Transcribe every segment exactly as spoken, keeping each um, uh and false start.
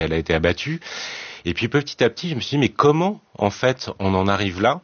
elle a été abattue. Et puis petit à petit, je me suis dit, mais comment, en fait, on en arrive là,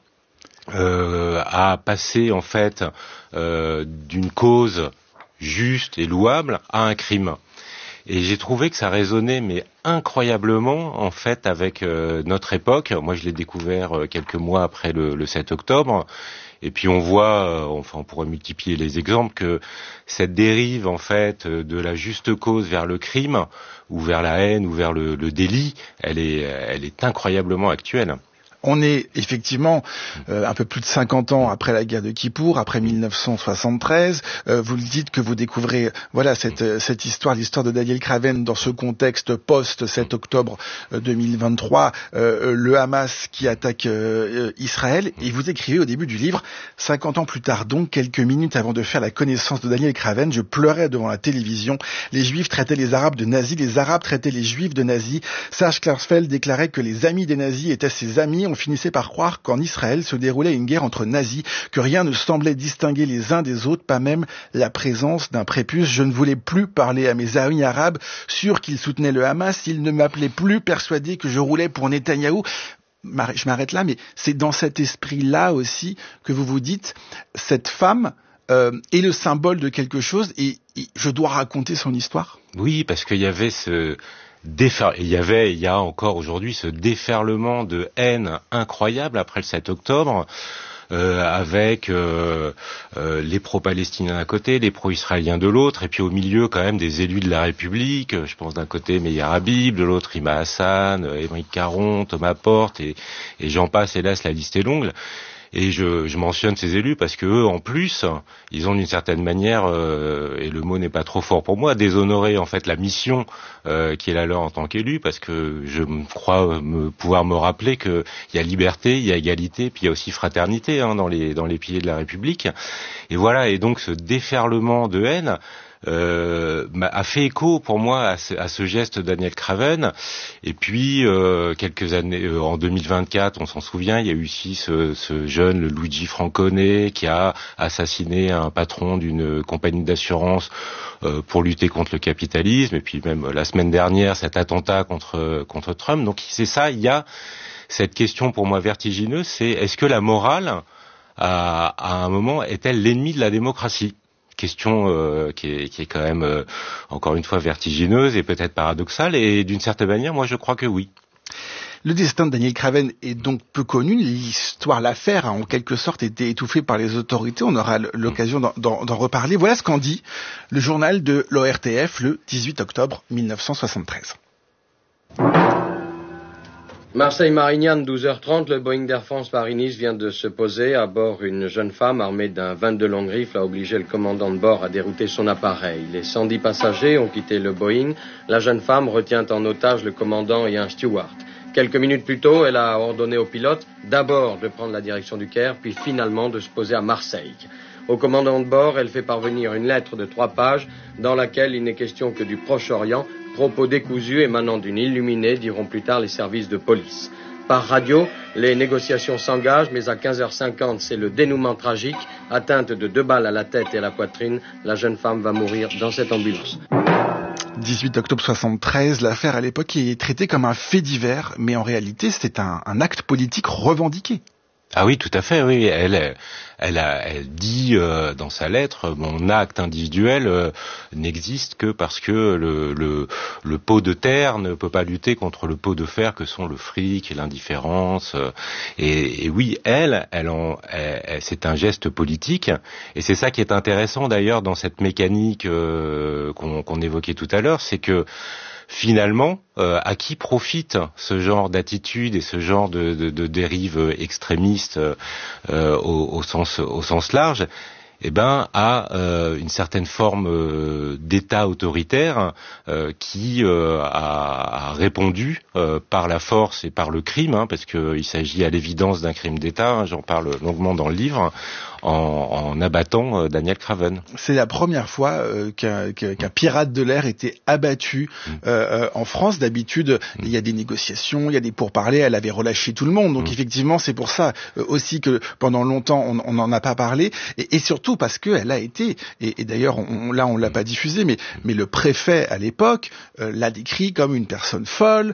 euh, à passer, en fait, euh, d'une cause juste et louable à un crime. Et j'ai trouvé que ça résonnait, mais incroyablement, en fait, avec euh, notre époque. Moi, je l'ai découvert euh, quelques mois après le, le sept octobre. Et puis on voit, euh, enfin on pourrait multiplier les exemples, que cette dérive en fait de la juste cause vers le crime ou vers la haine ou vers le, le délit, elle est, elle est incroyablement actuelle. On est effectivement euh, un peu plus de cinquante ans après la guerre de Kippour, après mille neuf cent soixante-treize. Euh, vous le dites que vous découvrez, voilà, cette cette histoire, l'histoire de Daniel Craven dans ce contexte post sept octobre deux mille vingt-trois, euh, le Hamas qui attaque euh, Israël. Et vous écrivez au début du livre, cinquante ans plus tard, donc quelques minutes avant de faire la connaissance de Daniel Craven, je pleurais devant la télévision. Les Juifs traitaient les Arabes de nazis, les Arabes traitaient les Juifs de nazis. Serge Klarsfeld déclarait que les amis des nazis étaient ses amis. On finissait par croire qu'en Israël se déroulait une guerre entre nazis, que rien ne semblait distinguer les uns des autres, pas même la présence d'un prépuce. Je ne voulais plus parler à mes amis arabes, sûrs qu'ils soutenaient le Hamas. Ils ne m'appelaient plus, persuadés que je roulais pour Netanyahou. Je m'arrête là, mais c'est dans cet esprit-là aussi que vous vous dites, cette femme euh, est le symbole de quelque chose et, et je dois raconter son histoire. Oui, parce qu'il y avait ce... Défer... Il y avait, il y a encore aujourd'hui ce déferlement de haine incroyable après le sept octobre, euh, avec euh, euh, les pro-palestiniens d'un côté, les pro-israéliens de l'autre, et puis au milieu quand même des élus de la République. Je pense d'un côté Meir Habib, de l'autre Rima Hassan, Émeric Caron, Thomas Porte, et, et j'en passe, hélas, la liste est longue. Et je, je mentionne ces élus parce que eux, en plus, ils ont d'une certaine manière, euh, et le mot n'est pas trop fort pour moi, déshonoré en fait la mission euh, qui est la leur en tant qu'élus, parce que je crois me, pouvoir me rappeler qu'il y a liberté, il y a égalité, puis il y a aussi fraternité hein, dans les dans les piliers de la République. Et voilà, et donc ce déferlement de haine Euh, a fait écho pour moi à ce, à ce geste de Daniel Craven. Et puis euh, quelques années euh, en deux mille vingt-quatre, on s'en souvient, il y a eu ici ce, ce jeune, le Luigi Francone, qui a assassiné un patron d'une compagnie d'assurance euh, pour lutter contre le capitalisme. Et puis même la semaine dernière, cet attentat contre contre Trump. Donc c'est ça, il y a cette question pour moi vertigineuse, c'est est-ce que la morale à, à un moment est-elle l'ennemi de la démocratie? Question euh, qui, est, qui est quand même, euh, encore une fois, vertigineuse et peut-être paradoxale, et d'une certaine manière, moi je crois que oui. Le destin de Daniel Craven est donc peu connu. L'histoire, l'affaire a en quelque sorte été étouffée par les autorités. On aura l'occasion d'en, d'en, d'en reparler. Voilà ce qu'en dit le journal de l'O R T F le dix-huit octobre mille neuf cent soixante-treize. Marseille-Marignane, douze heures trente, le Boeing d'Air France Paris-Nice vient de se poser. À bord, une jeune femme armée d'un vingt-deux longue rifle a obligé le commandant de bord à dérouter son appareil. Les cent dix passagers ont quitté le Boeing. La jeune femme retient en otage le commandant et un steward. Quelques minutes plus tôt, elle a ordonné au pilote d'abord de prendre la direction du Caire, puis finalement de se poser à Marseille. Au commandant de bord, elle fait parvenir une lettre de trois pages dans laquelle il n'est question que du Proche-Orient, propos décousus émanant d'une illuminée, diront plus tard les services de police. Par radio, les négociations s'engagent, mais à quinze heures cinquante, c'est le dénouement tragique. Atteinte de deux balles à la tête et à la poitrine, la jeune femme va mourir dans cette ambulance. dix-huit octobre soixante-treize, l'affaire à l'époque est traitée comme un fait divers, mais en réalité, c'est un, un acte politique revendiqué. Ah oui, tout à fait, oui. Elle, elle, a, elle dit euh, dans sa lettre, mon acte individuel euh, n'existe que parce que le, le, le pot de terre ne peut pas lutter contre le pot de fer que sont le fric et l'indifférence. Euh, et, et oui, elle, elle, en, elle, elle, c'est un geste politique, et c'est ça qui est intéressant d'ailleurs dans cette mécanique euh, qu'on, qu'on évoquait tout à l'heure, c'est que finalement, euh, à qui profite ce genre d'attitude et ce genre de, de, de dérive extrémiste euh, au, au sens au sens large? Eh ben, à euh, une certaine forme euh, d'État autoritaire euh, qui euh, a, a répondu euh, par la force et par le crime, hein, parce qu'il s'agit à l'évidence d'un crime d'État, hein, j'en parle longuement dans le livre, en, en abattant euh, Daniel Craven. C'est la première fois euh, qu'un, qu'un pirate de l'air était abattu euh, euh, en France. D'habitude, mmh. il y a des négociations, il y a des pourparlers, elle avait relâché tout le monde. Donc mmh. effectivement, c'est pour ça euh, aussi que pendant longtemps, on n'en a pas parlé. Et, et surtout parce qu'elle a été, et, et d'ailleurs, on, là, on l'a pas diffusé, mais, mais le préfet à l'époque euh, l'a décrit comme une personne folle,